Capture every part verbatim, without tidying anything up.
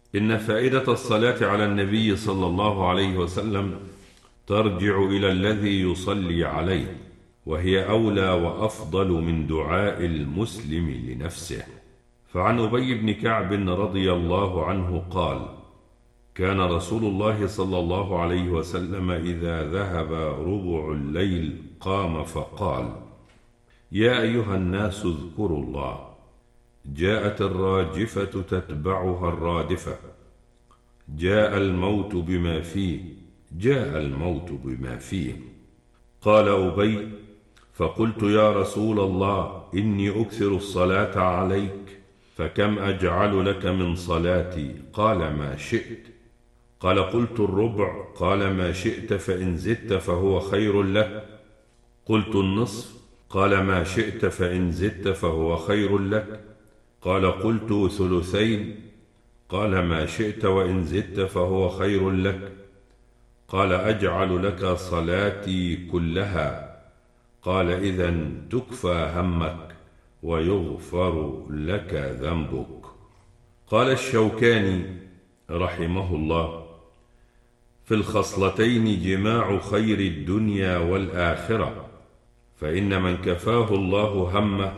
إن فائدة الصلاة على النبي صلى الله عليه وسلم ترجع إلى الذي يصلي عليه، وهي أولى وأفضل من دعاء المسلم لنفسه. فعن أبي بن كعب رضي الله عنه قال: كان رسول الله صلى الله عليه وسلم إذا ذهب ربع الليل قام فقال: يا أيها الناس اذكروا الله. جاءت الراجفة تتبعها الرادفة، جاء الموت بما فيه، جاء الموت بما فيه. قال أبي: فقلت يا رسول الله إني أكثر الصلاة عليك، فكم أجعل لك من صلاتي؟ قال: ما شئت. قال: قلت الربع. قال: ما شئت، فإن زدت فهو خير لك. قلت النصف. قال: ما شئت، فإن زدت فهو خير لك. قال: قلت ثلثين. قال: ما شئت، وإن زدت فهو خير لك. قال: أجعل لك صلاتي كلها. قال: إذن تكفى همك ويغفر لك ذنبك. قال الشوكاني رحمه الله: في الخصلتين جماع خير الدنيا والآخرة، فإن من كفاه الله همه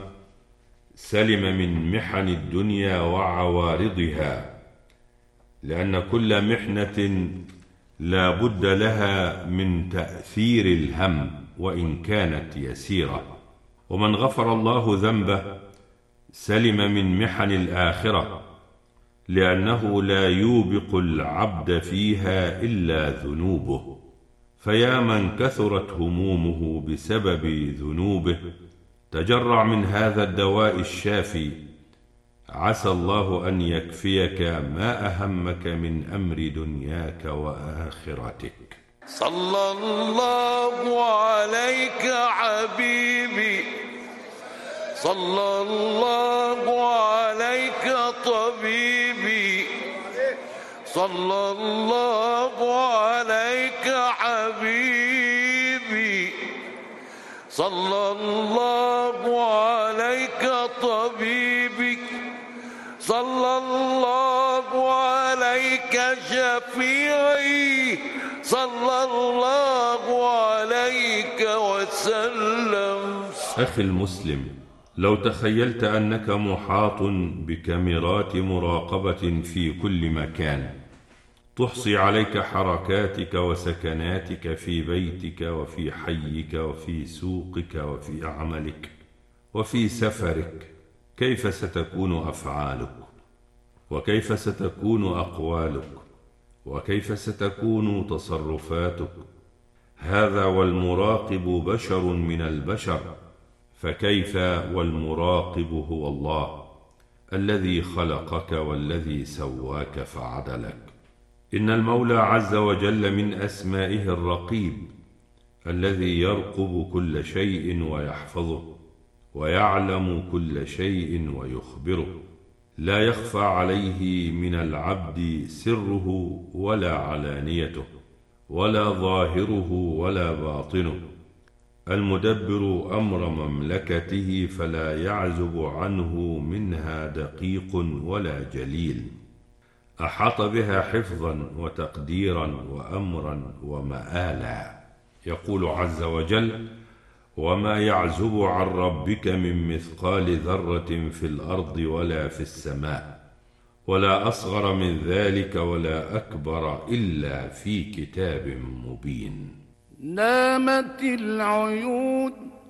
سلم من محن الدنيا وعوارضها، لأن كل محنة لا بد لها من تأثير الهم وإن كانت يسيرة. ومن غفر الله ذنبه سلم من محن الآخرة، لأنه لا يوبق العبد فيها إلا ذنوبه. فيا من كثرت همومه بسبب ذنوبه، تجرع من هذا الدواء الشافي، عسى الله أن يكفيك ما أهمك من أمر دنياك وآخرتك. صلى الله عليك حبيبي، صلى الله عليك طبيبي، صلى الله عليك حبيبي، صلى الله عليك طبيبي، صلى الله عليك شفيعي، صلى الله عليك وسلم. أخي المسلم، لو تخيلت أنك محاط بكاميرات مراقبة في كل مكان تحصي عليك حركاتك وسكناتك في بيتك وفي حيك وفي سوقك وفي عملك وفي سفرك، كيف ستكون أفعالك؟ وكيف ستكون أقوالك؟ وكيف ستكون تصرفاتك؟ هذا والمراقب بشر من البشر، فكيف والمراقب هو الله الذي خلقك والذي سواك فعدلك. إن المولى عز وجل من أسمائه الرقيب، الذي يرقب كل شيء ويحفظه ويعلم كل شيء ويخبره، لا يخفى عليه من العبد سره ولا علانيته ولا ظاهره ولا باطنه، المدبر أمر مملكته فلا يعزب عنه منها دقيق ولا جليل، أحاط بها حفظا وتقديرا وأمرا ومآلا. يقول عز وجل: وما يعزب عن ربك من مثقال ذرة في الأرض ولا في السماء، ولا أصغر من ذلك ولا أكبر إلا في كتاب مبين. نامت العيون